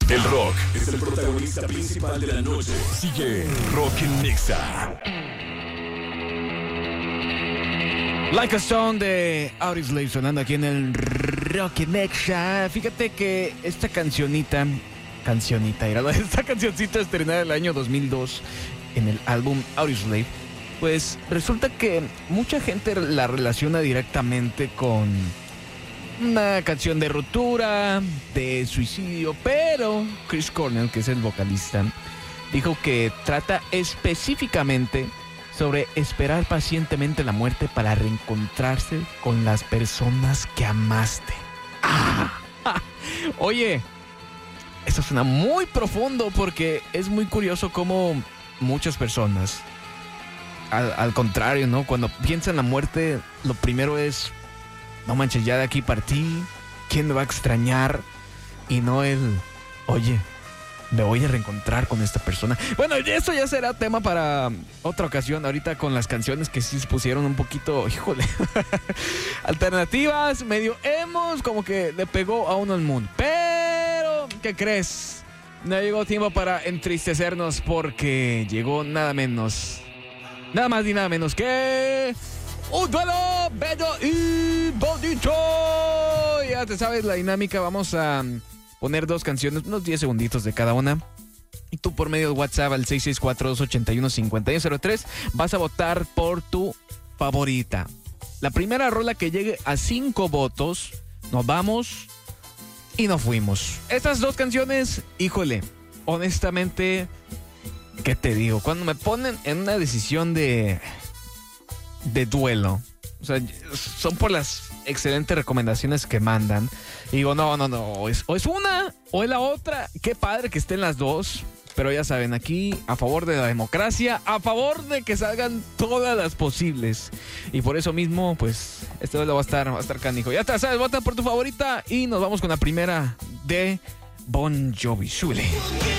El rock es el protagonista principal de la noche. Sigue Rock en Nexa. Like a Stone de Audioslave sonando aquí en el Rock en Nexa. Fíjate que esta cancioncita, esta cancioncita estrenada el año 2002 en el álbum Audioslave, pues resulta que mucha gente la relaciona directamente con una canción de ruptura, de suicidio, pero Chris Cornell, que es el vocalista, dijo que trata específicamente sobre esperar pacientemente la muerte para reencontrarse con las personas que amaste. Oye, eso suena muy profundo porque es muy curioso cómo muchas personas, al contrario, ¿no? Cuando piensan en la muerte, lo primero es: no manches, ya de aquí partí, ¿quién me va a extrañar? Y no el, oye, me voy a reencontrar con esta persona. Bueno, eso ya será tema para otra ocasión. Ahorita con las canciones que sí se pusieron un poquito, híjole, alternativas, medio emos, como que le pegó a uno al mundo. Pero, ¿qué crees? No llegó tiempo para entristecernos porque llegó nada más ni nada menos que un duelo bello y bonito. Ya te sabes la dinámica. Vamos a poner dos canciones, unos 10 segunditos de cada una. Y tú por medio de WhatsApp al 664-281-5103 vas a votar por tu favorita. La primera rola que llegue a 5 votos, nos vamos y nos fuimos. Estas dos canciones, híjole, honestamente, ¿qué te digo? Cuando me ponen en una decisión de duelo, o sea, son por las excelentes recomendaciones que mandan. Y digo, no, o es una o es la otra. Qué padre que estén las dos. Pero ya saben, aquí a favor de la democracia, a favor de que salgan todas las posibles. Y por eso mismo, pues, este duelo va a estar canijo. Ya te sabes, vota por tu favorita y nos vamos con la primera de Bon Jovi. Súbele.